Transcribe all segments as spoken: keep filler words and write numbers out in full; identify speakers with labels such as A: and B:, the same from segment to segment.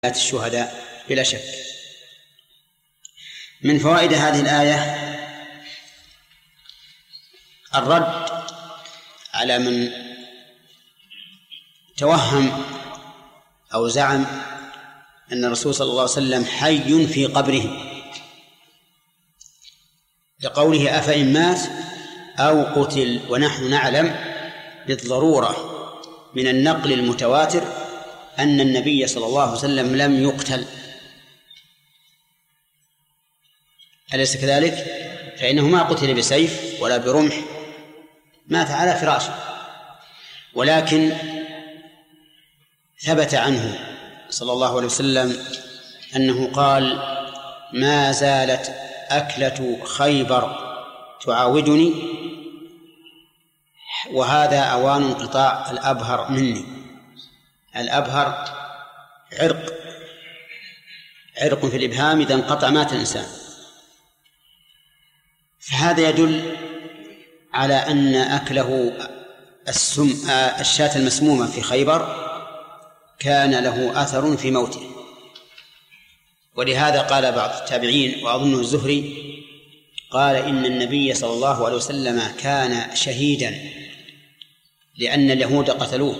A: الشهداء بلا شك. من فوائد هذه الآية الرد على من توهم أو زعم أن الرسول صلى الله عليه وسلم حي في قبره، لقوله أفإن مات أو قتل، ونحن نعلم بالضرورة من النقل المتواتر أن النبي صلى الله عليه وسلم لم يقتل، أليس كذلك؟ فإنه ما قتل بسيف ولا برمح، مات على فراشه، ولكن ثبت عنه صلى الله عليه وسلم أنه قال: ما زالت أكلة خيبر تعاودني، وهذا أوان انقطاع الأبهر مني. الأبهر عرق عرق في الإبهام، إذا انقطع مات الإنسان. فهذا يدل على أن أكله السم الشاة المسمومة في خيبر كان له أثر في موته. ولهذا قال بعض التابعين وأظنه الزهري قال: إن النبي صلى الله عليه وسلم كان شهيدا لأن اليهود قتلوه،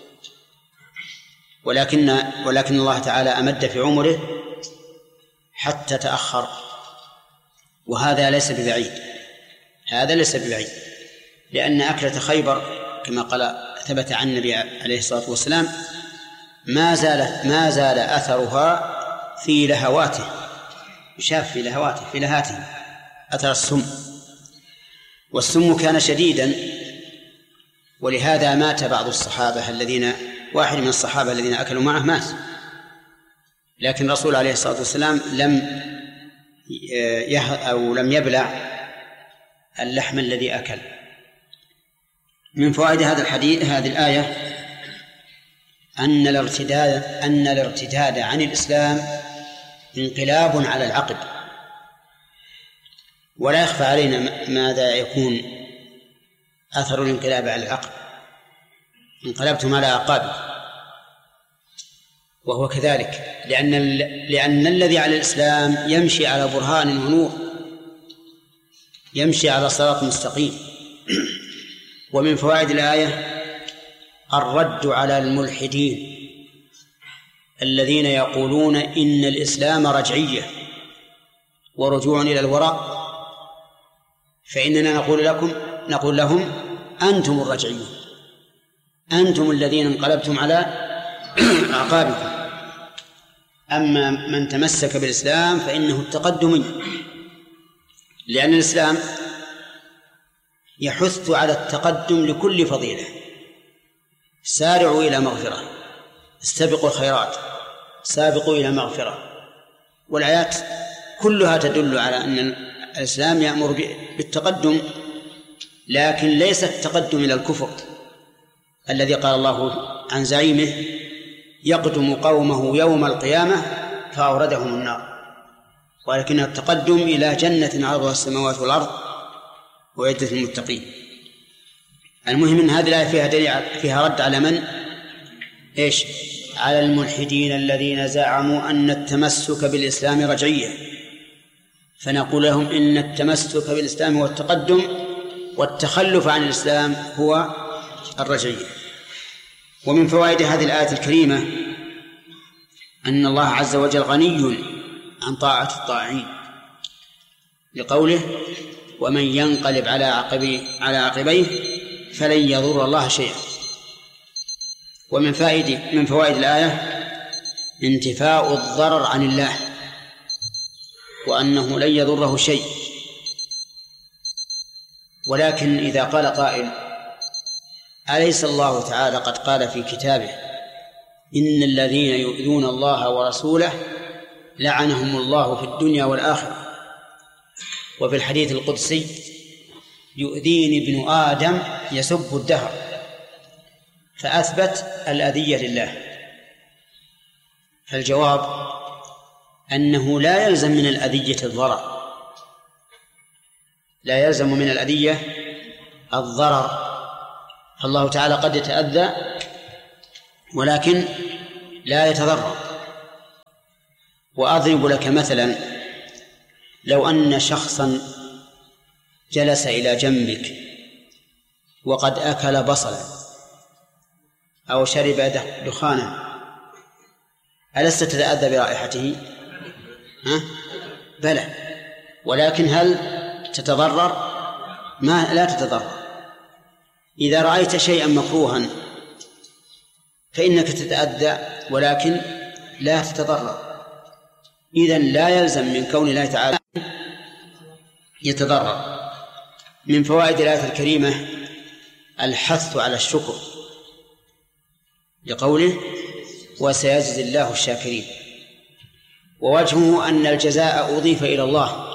A: ولكن ولكن الله تعالى أمد في عمره حتى تأخر، وهذا ليس ببعيد هذا ليس ببعيد لأن أكلة خيبر كما قال ثبت عن النبي عليه الصلاة والسلام ما زالت ما زال أثرها في لهواته، يشاف في لهواته في لهاته أثر السم، والسم كان شديدا، ولهذا مات بعض الصحابة الذين واحد من الصحابة الذين أكلوا معه مات، لكن الرسول عليه الصلاة والسلام لم يه أو لم يبلع اللحم الذي أكل. من فوائد هذا الحديث هذه الآية أن الارتداد أن الارتداد عن الإسلام انقلاب على العقب، ولا يخفى علينا ماذا يكون أثر الانقلاب على العقب: انقلبتم على أعقابكم. وهو كذلك لأن لأن الذي على الإسلام يمشي على برهان ونور، يمشي على صراط مستقيم. ومن فوائد الآية الرد على الملحدين الذين يقولون إن الإسلام رجعية ورجوع إلى الوراء، فإننا نقول لكم نقول لهم: أنتم الرجعيون، أنتم الذين انقلبتم على أعقابكم. أما من تمسك بالإسلام فإنه التقدمي، لأن الإسلام يحث على التقدم لكل فضيلة: سارعوا إلى مغفرة، استبقوا الخيرات، سابقوا إلى مغفرة. والآيات كلها تدل على أن الإسلام يأمر بالتقدم، لكن ليس التقدم إلى الكفر الذي قال الله عن زعيمه: يقدم قومه يوم القيامة فأوردهم النار، ولكن التقدم إلى جنة عرضها السماوات والأرض وعدة المتقين. المهم أن هذه الآية فيها دليل فيها رد على من؟ إيش؟ على الملحدين الذين زعموا أن التمسك بالإسلام رجعية، فنقول لهم إن التمسك بالإسلام هو التقدم، والتخلف عن الإسلام هو الرجعية. ومن فوائد هذه الآية الكريمة أن الله عز وجل غني عن طاعة الطاعين، لقوله: ومن ينقلب على عقبيه على عقبيه فلن يضر الله شيئا. ومن فائدة من فوائد الآية انتفاء الضرر عن الله، وأنه لن يضره شيء. ولكن إذا قال قائل: أليس الله تعالى قد قال في كتابه: إن الذين يؤذون الله ورسوله لعنهم الله في الدنيا والآخرة، وفي الحديث القدسي: يؤذيني ابن آدم يسب الدهر، فأثبت الأذية لله. فالجواب أنه لا يلزم من الأذية الضرر، لا يلزم من الأذية الضرر. فالله تعالى قد يتأذى ولكن لا يتضرر. وأضرب لك مثلا، لو أن شخصا جلس إلى جنبك وقد أكل بصلا أو شرب دخانا، ألست تتأذى برائحته؟ ها؟ بلى، ولكن هل تتضرر؟ ما لا تتضرر. إذا رأيت شيئا مكروها فإنك تتأذى ولكن لا تتضرر. إذن لا يلزم من كون الله تعالى يتضرر. من فوائد الآية الكريمة الحث على الشكر لقوله وسيجزي الله الشاكرين، ووجهه أن الجزاء أضيف إلى الله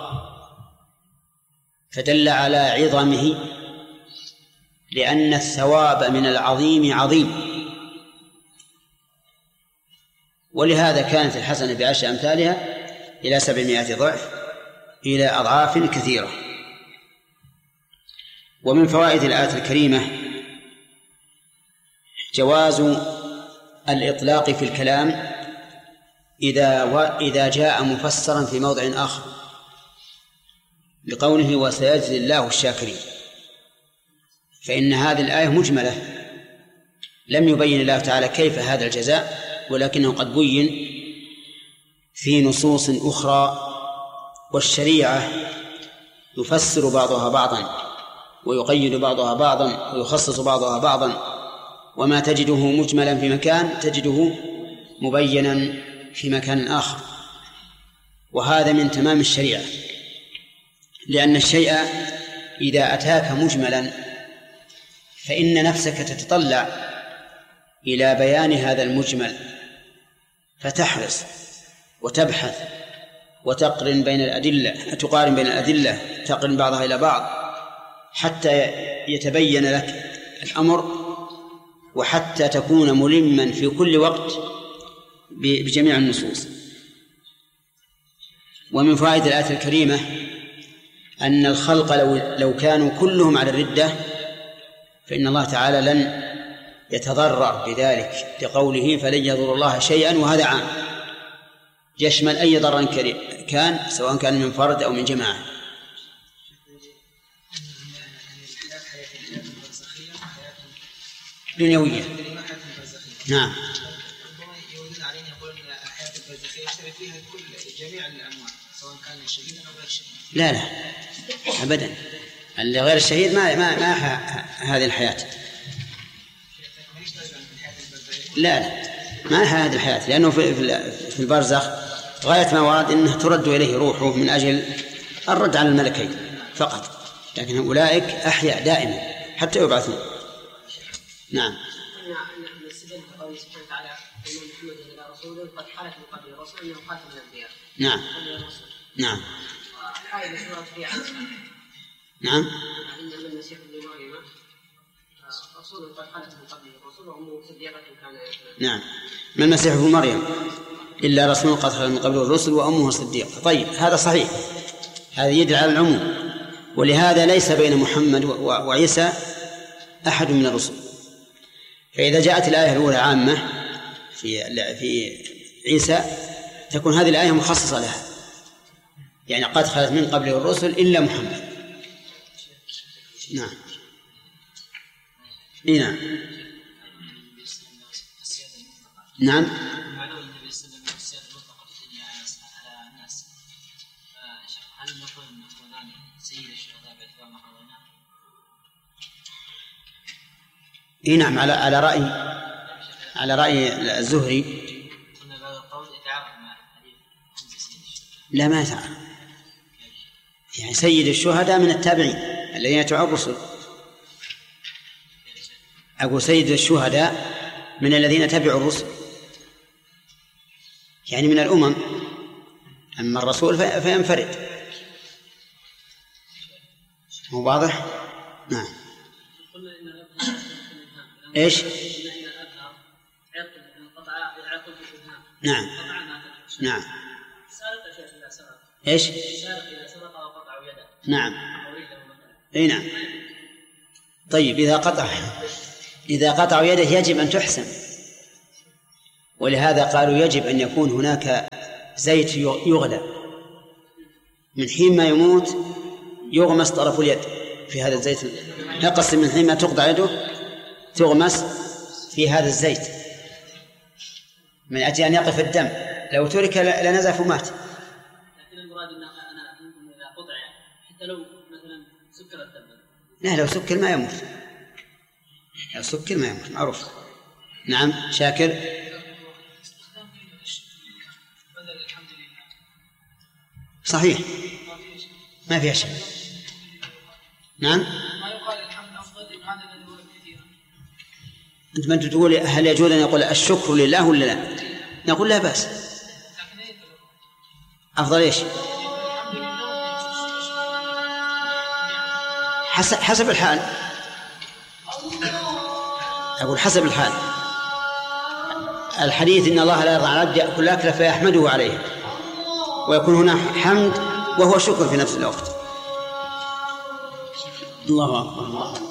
A: فدل على عظمه، لأن الثواب من العظيم عظيم، ولهذا كانت الحسنة بعشر أمثالها إلى سبعمائة ضعف إلى أضعاف كثيرة. ومن فوائد الآية الكريمة جواز الإطلاق في الكلام إذا إذا جاء مفسرا في موضع آخر، لقوله وسيجزي الله الشاكرين، فإن هذه الآية مجملة لم يبين الله تعالى كيف هذا الجزاء، ولكنه قد بين في نصوص أخرى، والشريعة يفسر بعضها بعضا ويقيد بعضها بعضا ويخصص بعضها بعضا، وما تجده مجملا في مكان تجده مبينا في مكان آخر، وهذا من تمام الشريعة، لأن الشيء إذا أتاك مجملا فإن نفسك تتطلع إلى بيان هذا المجمل، فتحرص وتبحث وتقرن بين الأدلة، تقارن بين الأدلة، تقرن بعضها إلى بعض حتى يتبين لك الأمر، وحتى تكون ملما في كل وقت بجميع النصوص. ومن فوائد الآية الكريمة أن الخلق لو, لو كانوا كلهم على الردة فإن الله تعالى لن يتضرر بذلك، لقوله فلن يضر الله شيئا، وهذا عام يشمل أي ضرر كان سواء كان من فرد أو من جماعة. دنيوية. نعم.
B: يقولون علينا يقولون الحياة البرزخية يشترك فيها كل جميع الأموال سواء كان شهيدا أو غير شهيد.
A: لا لا أبدا، اللي غير الشهيد ما ما ما هذه الحياة. لا لا ما هذه الحياة، لأنه في في البرزخ غاية ما ورد أنه ترد إليه روحه من أجل الرد على الملكين فقط، لكن أولئك أحياء دائما حتى يبعثون. نعم.
C: نستدل بقوله سبحانه وتعالى إن محمدا إلى رسول قد خلت من قبل الرسل أنه خاتم الأنبياء.
A: نعم. نعم.
C: الآية مشهورة فيها
A: نعم.
C: إن المسيح ابن مريم رسول قد خلت من قبله الرسل وأمه صديقة كان.
A: نعم. ما المسيح ابن مريم إلا رسول قد خلت من قبله الرسل وأمه صديقة. طيب هذا صحيح، هذا يدل على العموم، ولهذا ليس بين محمد وعيسى أحد من الرسل. فإذا جاءت الآية الأولى عامة في في عيسى تكون هذه الآية مخصصة لها، يعني قد خلت من قبله الرسل إلا محمد. نعم. إيه نعم. نعم. إيه نعم، على على رأي على رأي الزهري. لا ما يتعارض، يعني سيد الشهداء من التابعين الذين يتبعون الرسل. أقول سيد الشهداء من الذين تبعوا الرسل، يعني من الأمم، أما الرسول فينفرد. هو واضح؟ نعم. إيش؟ نعم. نعم. إيش؟ نعم. أي نعم. طيب إذا قطع إذا قطع يده يجب أن تحسن، ولهذا قالوا يجب أن يكون هناك زيت يغلى من حين ما يموت يغمس طرف اليد في هذا الزيت، يقص من حين ما تقطع يده تغمس في هذا الزيت من أجل أن يقف الدم، لو ترك لنزف ومات.
C: لكن المراد أن أنا إذا قطع حتى لو مثلا سكر الدم.
A: لا، لو سكر ما يموت، لو سكر ما يموت معروف. نعم شاكر. صحيح ما فيها شيء. نعم
B: ما يقال الحمد أفضل هذا الذي هو كثيرا.
A: أنت ما تقول هل يجوز أن يقول الشكر لله ولا لا؟ نقول لا بأس. أفضل إيش؟ حسب حسب الحال. أقول حسب الحال. الحديث إن الله لا يرضى على العبد يأكل أكله فيحمده عليه، ويكون هنا حمد وهو شكر في نفس الوقت. الله أكبر.